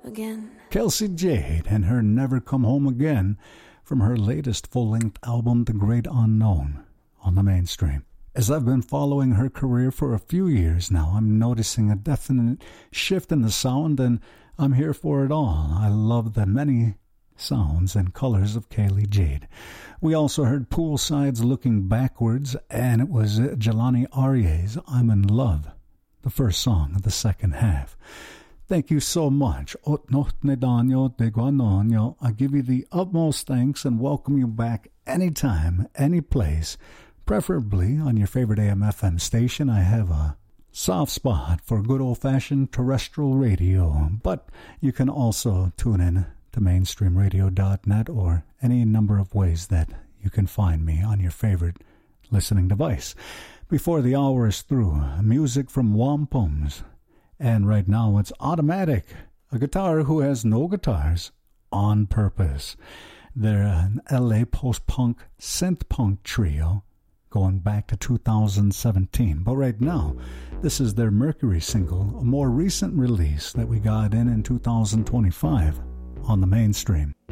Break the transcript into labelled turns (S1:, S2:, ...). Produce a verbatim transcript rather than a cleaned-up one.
S1: again.
S2: Kelsey Jade and her Never Come Home Again from her latest full-length album, The Great Unknown, on the Mainstream. As I've been following her career for a few years now, I'm noticing a definite shift in the sound, and I'm here for it all. I love the many sounds and colors of Kaylee Jade. We also heard Poolside's Looking Backwards, and it was Jelani Aryeh's I'm in Love, the first song of the second half. Thank you so much. I give you the utmost thanks and welcome you back anytime, any place, preferably on your favorite A M F M station. I have a soft spot for good old-fashioned terrestrial radio, but you can also tune in to mainstream radio dot net or any number of ways that you can find me on your favorite listening device. Before the hour is through, music from Wampums. And right now it's Automatic, a guitar who has no guitars, on purpose. They're an L A post-punk, synth-punk trio going back to two thousand seventeen. But right now, this is their Mercury single, a more recent release that we got in in two thousand twenty-five on the Mainstream.